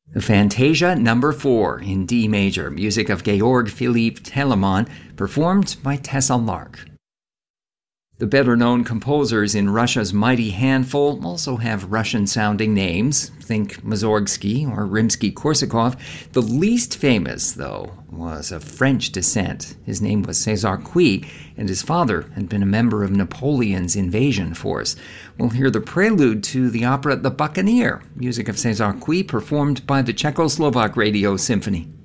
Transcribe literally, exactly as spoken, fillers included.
The Fantasia Number four in D major, music of Georg Philipp Telemann, performed by Tessa Lark. The better-known composers in Russia's mighty handful also have Russian-sounding names. Think Mussorgsky or Rimsky-Korsakov. The least famous, though, was of French descent. His name was César Cui, and his father had been a member of Napoleon's invasion force. We'll hear the prelude to the opera The Buccaneer, music of César Cui, performed by the Czechoslovak Radio Symphony.